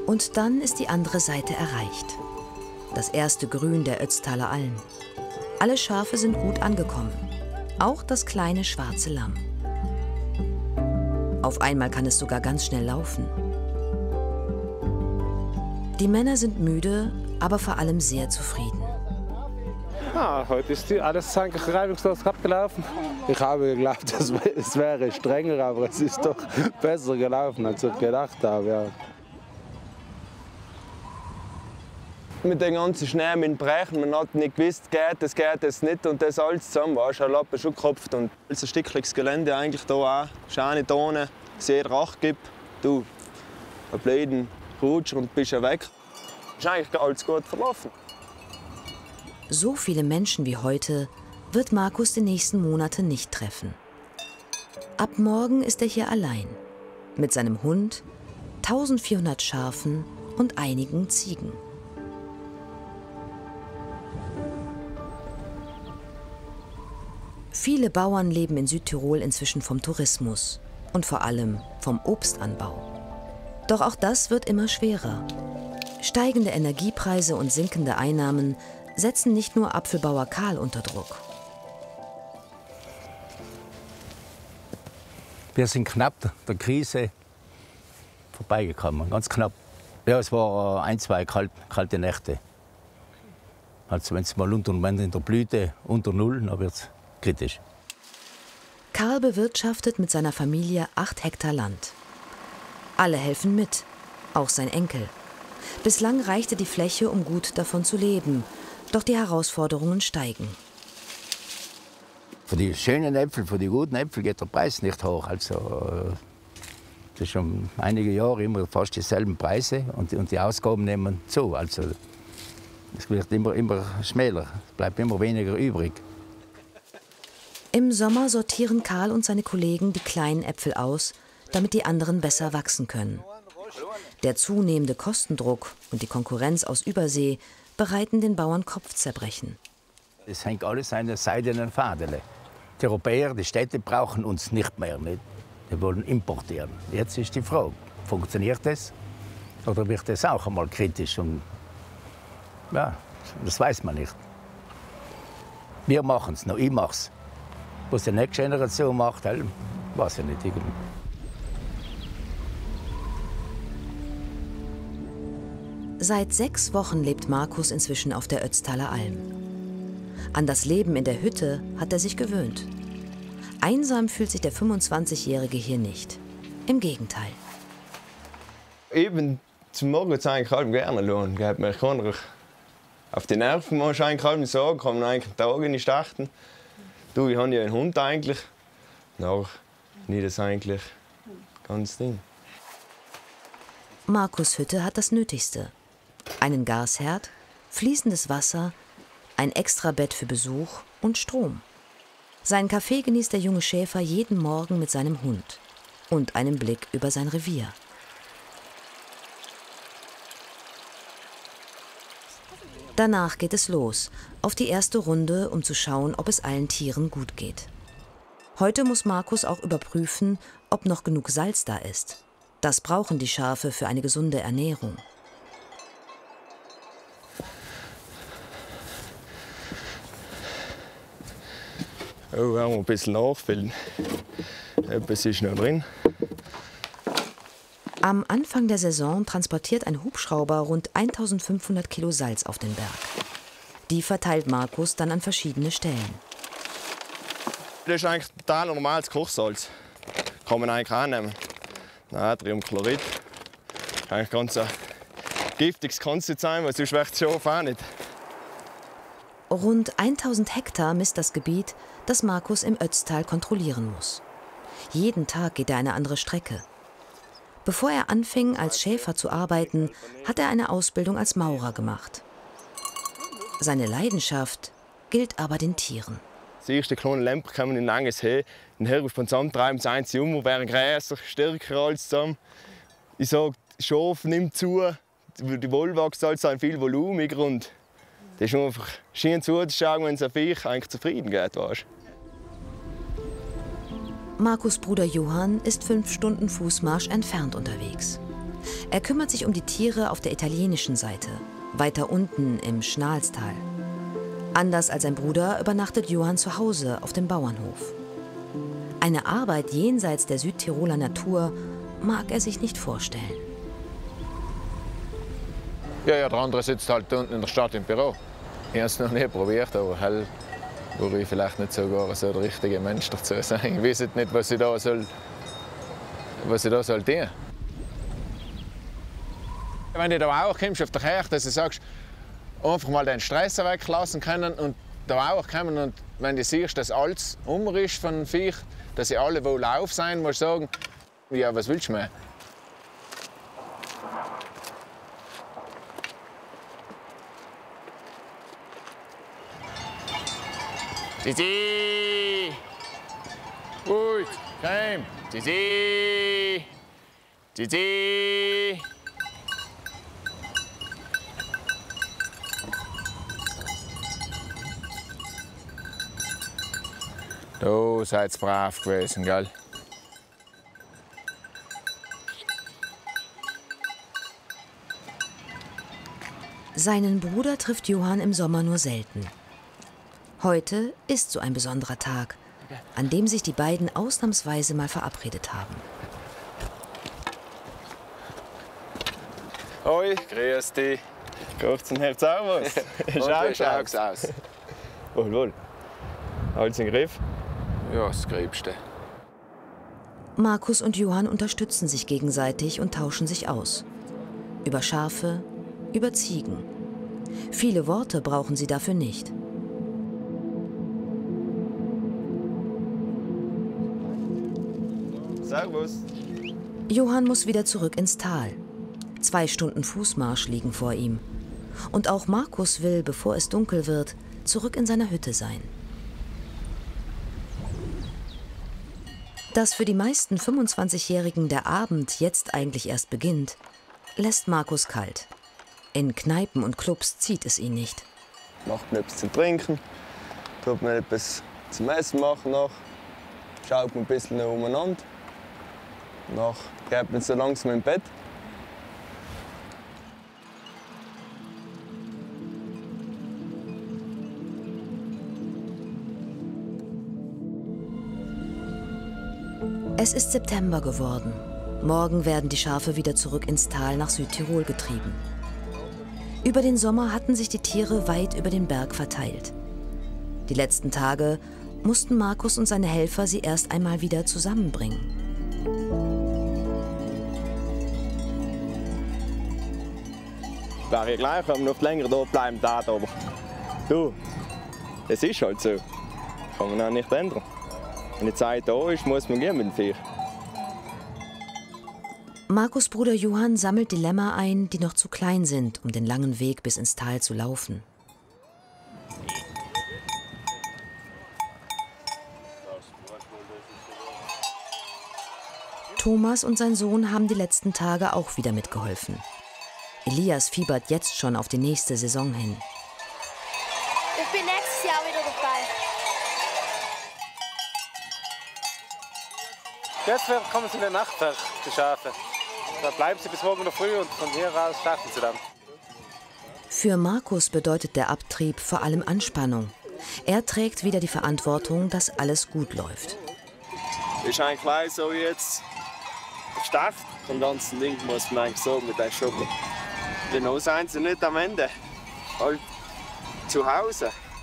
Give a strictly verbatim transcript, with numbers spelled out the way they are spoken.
Und dann ist die andere Seite erreicht. Das erste Grün der Ötztaler Alm. Alle Schafe sind gut angekommen. Auch das kleine schwarze Lamm. Auf einmal kann es sogar ganz schnell laufen. Die Männer sind müde, aber vor allem sehr zufrieden. Ja, heute ist alles eigentlich reibungslos abgelaufen. Ich habe geglaubt, es wäre strenger, aber es ist doch besser gelaufen, als ich gedacht habe. Ja. Mit dem ganzen Schnee, mit dem Brechen, man hat nicht gewusst, geht es, geht es nicht. Und das alles zusammen war schon Lappen schon gekopft. Und als ein Stückchen Gelände eigentlich hier auch, schöne Tonnen, sehr Rach gibt, du, einen blöden Rutscher und bist ja weg. Ist eigentlich alles gut verlaufen. So viele Menschen wie heute wird Markus die nächsten Monate nicht treffen. Ab morgen ist er hier allein. Mit seinem Hund, eintausendvierhundert Schafen und einigen Ziegen. Viele Bauern leben in Südtirol inzwischen vom Tourismus und vor allem vom Obstanbau. Doch auch das wird immer schwerer. Steigende Energiepreise und sinkende Einnahmen setzen nicht nur Apfelbauer Karl unter Druck. Wir sind knapp der Krise vorbeigekommen, ganz knapp. Ja, es waren ein, zwei kalt, kalte Nächte. Also wenn es mal unter, in der Blüte unter Null, dann wird es kritisch. Karl bewirtschaftet mit seiner Familie acht Hektar Land. Alle helfen mit, auch sein Enkel. Bislang reichte die Fläche, um gut davon zu leben. Doch die Herausforderungen steigen. Für die schönen Äpfel, für die guten Äpfel geht der Preis nicht hoch. Also, das ist schon einige Jahre immer fast dieselben Preise und, und die Ausgaben nehmen zu. Also, es wird immer, immer schmäler, es bleibt immer weniger übrig. Im Sommer sortieren Karl und seine Kollegen die kleinen Äpfel aus, damit die anderen besser wachsen können. Der zunehmende Kostendruck und die Konkurrenz aus Übersee bereiten den Bauern Kopfzerbrechen. Es hängt alles an den seidenen Faden. Die Europäer, die Städte brauchen uns nicht mehr. Nicht? Die wollen importieren. Jetzt ist die Frage, funktioniert das? Oder wird das auch einmal kritisch? Und ja, das weiß man nicht. Wir machen es noch, ich mache es. Was die nächste Generation macht, weiß ich nicht. Seit sechs Wochen lebt Markus inzwischen auf der Ötztaler Alm. An das Leben in der Hütte hat er sich gewöhnt. Einsam fühlt sich der fünfundzwanzigjährige hier nicht. Im Gegenteil. Eben zum Morgen eigentlich halb gerne lohnen. Ich kann auf die Nerven eigentlich halb sagen, kann man eigentlich Tag nicht achten. Du, ich habe ja einen Hund eigentlich. Noch nicht das eigentlich ganz Ding. Markus' Hütte hat das Nötigste. Einen Gasherd, fließendes Wasser, ein Extrabett für Besuch und Strom. Seinen Kaffee genießt der junge Schäfer jeden Morgen mit seinem Hund und einem Blick über sein Revier. Danach geht es los, auf die erste Runde, um zu schauen, ob es allen Tieren gut geht. Heute muss Markus auch überprüfen, ob noch genug Salz da ist. Das brauchen die Schafe für eine gesunde Ernährung. Oh, werden wir ein bisschen nachfüllen. Etwas ist noch drin. Am Anfang der Saison transportiert ein Hubschrauber rund eintausendfünfhundert Kilo Salz auf den Berg. Die verteilt Markus dann an verschiedene Stellen. Das ist eigentlich total normales Kochsalz. Kann man eigentlich annehmen. Natriumchlorid. Eigentlich ganz ein giftiges kann es nicht sein, weil sonst schmeckt es scharf auch nicht. Rund eintausend Hektar misst das Gebiet, das Markus im Ötztal kontrollieren muss. Jeden Tag geht er eine andere Strecke. Bevor er anfing, als Schäfer zu arbeiten, hat er eine Ausbildung als Maurer gemacht. Seine Leidenschaft gilt aber den Tieren. Das erste kleine Lämpchen kommen in ein langes He. Den Herbst zusammentreiben, das eins Jummer wären größer, stärker als zusammen. Ich sage, das Schaf nimmt zu, die Wollwachs sind viel volumiger und das ist einfach schön zuzuschauen, wenn es ein Viech eigentlich zufrieden geht. Weißt. Markus' Bruder Johann ist fünf Stunden Fußmarsch entfernt unterwegs. Er kümmert sich um die Tiere auf der italienischen Seite, weiter unten im Schnalstal. Anders als sein Bruder übernachtet Johann zu Hause auf dem Bauernhof. Eine Arbeit jenseits der Südtiroler Natur mag er sich nicht vorstellen. Ja, ja, der andere sitzt halt unten in der Stadt im Büro. Ich habe es noch nie probiert, aber hell würde ich vielleicht nicht sogar so der richtige Mensch dazu sein. Ich weiß nicht, was ich da soll, was ich da soll tun. Wenn du da auch kommst auf der Kirche, dass du sagst, einfach mal den Stress weglassen können und da auch kommen und wenn du siehst, dass alles um ist von Viech, dass sie alle wohl auf sein, musst du sagen, ja, was willst du mehr? Zizi! Gut, komm! Zizi! Zizi! Du seid brav gewesen, gell? Seinen Bruder trifft Johann im Sommer nur selten. Heute ist so ein besonderer Tag, an dem sich die beiden ausnahmsweise mal verabredet haben. Hoi, grüß dich. Kocht's ein Herz auch was? Schau, schau's aus. Wohl, wohl. Alles im Griff? Ja, das Gröbste. Markus und Johann unterstützen sich gegenseitig und tauschen sich aus. Über Schafe, über Ziegen. Viele Worte brauchen sie dafür nicht. Servus. Johann muss wieder zurück ins Tal. Zwei Stunden Fußmarsch liegen vor ihm. Und auch Markus will, bevor es dunkel wird, zurück in seiner Hütte sein. Dass für die meisten fünfundzwanzigjährigen der Abend jetzt eigentlich erst beginnt, lässt Markus kalt. In Kneipen und Clubs zieht es ihn nicht. Macht man etwas zu trinken, tut man etwas zum Essen machen noch, schaut man ein bisschen umeinander. Danach geht man so langsam im Bett. Es ist September geworden. Morgen werden die Schafe wieder zurück ins Tal nach Südtirol getrieben. Über den Sommer hatten sich die Tiere weit über den Berg verteilt. Die letzten Tage mussten Markus und seine Helfer sie erst einmal wieder zusammenbringen. Wäre gleich, wenn wir noch länger dort bleiben, aber du, es ist halt so. Kann man auch nicht ändern. Wenn die Zeit da ist, muss man gehen mit dem Viech. Markus' Bruder Johann sammelt die Lämmer ein, die noch zu klein sind, um den langen Weg bis ins Tal zu laufen. Thomas und sein Sohn haben die letzten Tage auch wieder mitgeholfen. Elias fiebert jetzt schon auf die nächste Saison hin. Ich bin nächstes Jahr wieder dabei. Jetzt kommen sie in der Nacht, die Schafe. Da bleiben sie bis morgen in der Früh und von hier aus schaffen sie dann. Für Markus bedeutet der Abtrieb vor allem Anspannung. Er trägt wieder die Verantwortung, dass alles gut läuft. Ist eigentlich gleich so jetzt der Start vom ganzen Ding, muss man eigentlich so mit einem Schuppen. Genau sind sie nicht am Ende. Halt zu Hause.